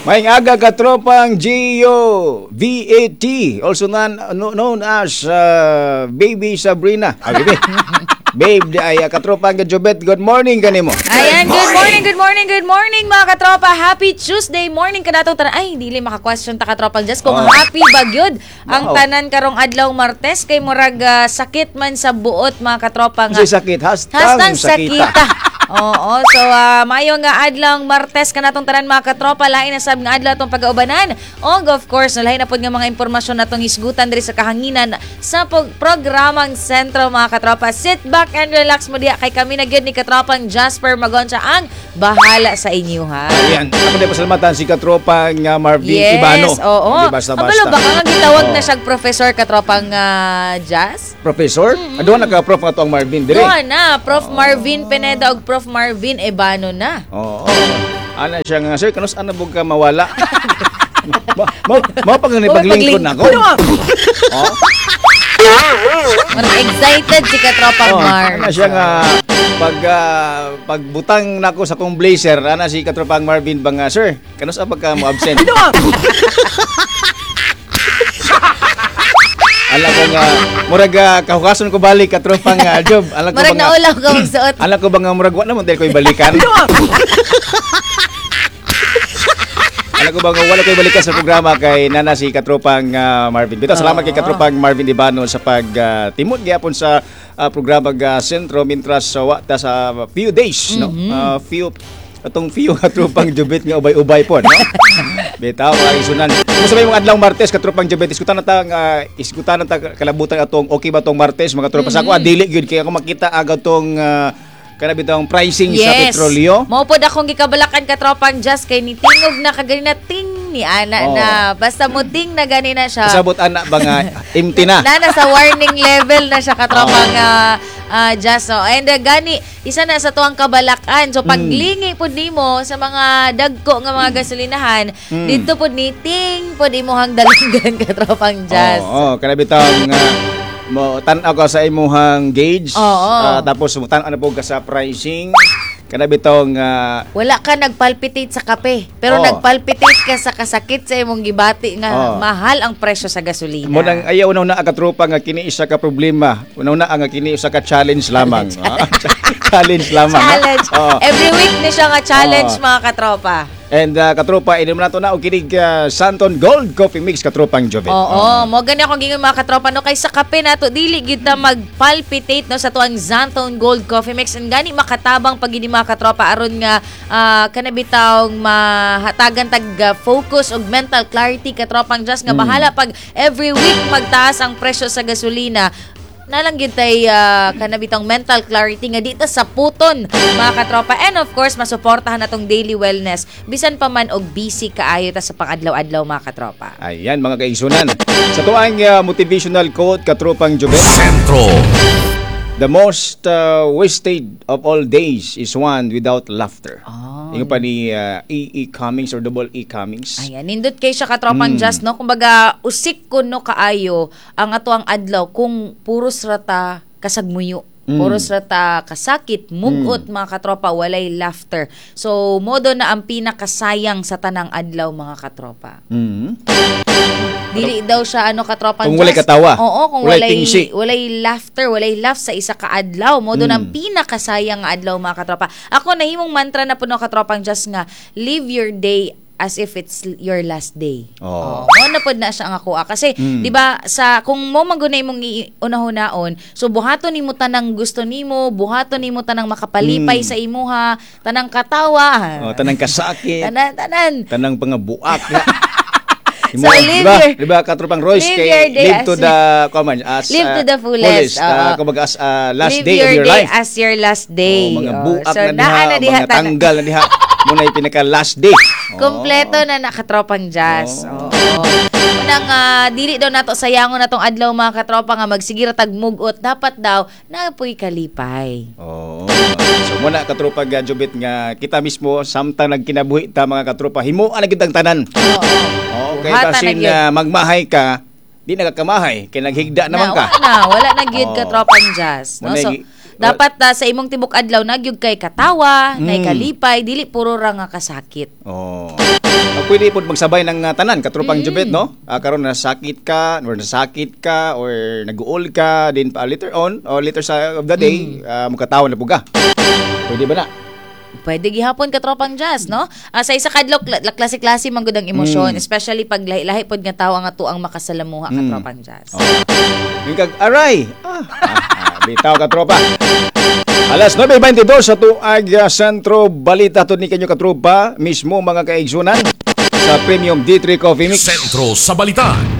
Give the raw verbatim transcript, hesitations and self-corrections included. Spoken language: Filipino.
May aga katropang Gio V A T, also known, known as uh, Baby Sabrina. Ah, baby. Babe, di ay katropang Jobet. Good morning kanimo. Ayan, good morning, good morning, good morning mga katropa. Happy Tuesday morning kada tanan. Ay, dili maka-question ta katropang just kung oh. happy bagyod ang wow. tanan karong adlaw Martes kay murag uh, sakit man sa buot mga katropa nga. Kasi sakit, hastang, hastang sakita. sakita. Oo, so uh, mayo nga adlaw Martes kanatong tanan mga katropa, lain na sab nga adlaw tong pag-aubanan. Og of course, lain na pod nga mga impormasyon natong hisgutan diri sa kahanginan sa pog- programang Sentro mga katropa. Sit back and relax mo diha kay kami na gyud ni katropang Jasper Magoncha ang bahala sa inyo ha. Ayan, ako din pasalamatan si katropang uh, Marvin yes, Ibano. Yes, oo. Hindi basta-basta. Kabalo ba nga gitawag oh. na siyang professor katropang uh, Jazz? Professor? Mm-hmm. Aduhan na ka prof ato ang Marvin dire. Duha na, Prof oh. Marvin Pineda og Prof Marvin Ibano na. Oo. Oh, oh. Ana siya nga, sir, kanus ana bug ka mawala. Mo mo mo pag paglingkod nako. Oh. Marang excited si katropang oh, Mar. Ana siya nga pag uh, pagbutang nako sa kong blazer, ana si katropang Marvin bang uh, sir, kanus pag ka mo absent. Alam ko nga, murag uh, kahukason ko balik katropang uh, job. Alam ko murag bang, naulaw ka magsuot. Alam ko bang murag wa naman dahil ko ibalikan. Alam ko bang wala ko ibalikan sa programa kay nana si katropang uh, Marvin. Bito, salamat kay katropang Marvin Ibano sa pag uh, timod gyapon sa uh, programa uh, Sentro mintras sa uh, wata sa few days, no? Mm-hmm. Uh, few atong few katropang Jobet nga ubay-ubay po, no? Bitaw ay sunan. Kung sabay mga adlaw Martes katropang Jobet, iskutan na ta uh, iskutan na ta kalabutan atong okay ba tong Martes mga katropa mm-hmm. sa ako dili gyud kay ako makita agaw tong uh, kana bitong pricing yes. sa petrolyo. Mao pod akong gikabalakan katropang Just kay ni tingog na kagani na ting ni ana oh. na basta mo ting na gani na siya. Sabot ana ba nga empty na. Na na sa warning level na siya katropang oh. uh, uh, Just. So, and uh, gani isa na sa tuwang kabalakan. So paglingi mm. pod nimo sa mga dagko nga mga gasolinahan, mm. dito pod ni ting pod imong dalunggan katropang Just. Oo, oh, oh, kana bitong uh, mo tan-aw ka sa imuhang gauge uh, tapos mo tan-aw na po ka sa pricing kana bitong uh, wala ka nagpalpitate sa kape pero oh. nagpalpitate ka sa kasakit sa imong gibati nga oh. mahal ang presyo sa gasolina. Mo nang ayaw una na aga tropa nga kini isa ka problema, una na ang kini isa ka challenge lamang. Challenge lamang. Challenge. Oh. Every week ni siya nga challenge oh. mga katropa. And uh, katropa, inom na ito na o kinig uh, Santon Gold Coffee Mix katropang Jobet. Oo, oh, oh. mo gani akong gingon mga katropa no kay sa kape nato dili gyud ta magpalpitate no sa tuang Santon Gold Coffee Mix and gani makatabang pag gini mga katropa aron nga uh, kanabitaw mahatagan tag uh, focus og mental clarity katropang just nga mm. bahala pag every week magtaas ang presyo sa gasolina. Nalang gyud tay uh, kanabitang mental clarity nga dito sa puton mga katropa, and of course masuportahan natong daily wellness bisan pa man og busy kaayo ta sa pang-adlaw-adlaw mga katropa. Ayan mga kaigsunan, sa tuang uh, motivational quote katropang Jobet, Sentro. The most uh, wasted of all days is one without laughter. Oh. Yung pa ni uh, E E. Cummings or double E. Cummings. Ayan, nindot kay siya katropang mm. just, no? Kumbaga, usik ko no kaayo ang ato ang adlaw kung puros rata kasagmuyo. Mm. Puros rata kasakit, mugot mm. mga katropa, walay laughter. So, modo na ang pinakasayang sa tanang adlaw mga katropa. Mm. Dili daw siya ano katropang kung walay katawa. Oo, kung walay walay, walay laughter, walay laugh sa isa ka adlaw, mo do mm. nang pinakasayang nga adlaw mga katropa. Ako nahimong mantra na puno katropang just nga live your day as if it's your last day. Oh. Oh, mo na pod na siya ang ako kasi mm. di ba sa kung mo magunay mong unahon-naon, so buhaton nimo tanang gusto nimo, buhaton nimo tanang makapalipay mm. sa imuha, tanang katawa, oh, tanang kasakit, tanan tanan, tanang pangabuak. So live diba, your diba katropang Royce live kay live to as, the common as live uh, to the fullest, fullest uh, kumbaga as uh, last live day your of your day life as your last day. Oh, mga buak oh, so, na diha, na diha mga tanggal na diha muna yung pinaka last day. Kompleto oh. na nakatropang Jazz. Oh. Oh. Unang uh, dili daw nato sayangon natong adlaw mga katropa nga magsigira tagmugot, dapat daw napoy kalipay. Oh. So muna katropa ga Jobet nga kita mismo samtang nagkinabuhi ta mga katropa himuan na gyud ang tanan. Oo. Oh. Okay, tasin uh, magmahay ka, di nagakamahay kay naghigda naman ka. Na, wala na, wala na gyud oh. katropang Jazz. No? So Dapat ah, sa imong tibok adlaw nagyug kay katawa, Mm. nay kalipay, dili puro ra nga kasakit. Oh. Ah, pwede po magsabay ng ah, tanan katropang Jubet, no? Ah, karon nasakit ka or nasakit ka or nag-uol ka din pa later on or later sa of the day ah, magkatawa na puga. Pwede ba na? Pwede gihapon ka tropang jazz, no? Ah, sa isa kadlok la- klase-klase man gud ang emosyon, especially pag lahi-lahi pod nga tawo nga tuang makasalamuha ka tropang jazz. Oh. Yung kag aray. Ah, ah, ah, bitaw ka tropa. Alas nine twenty-two sa tuag ah, Sentro Balita to ni kanyo ka tropa mismo mga kaigsunan sa Premium D three Coffee Mix. Sentro sa Balitan.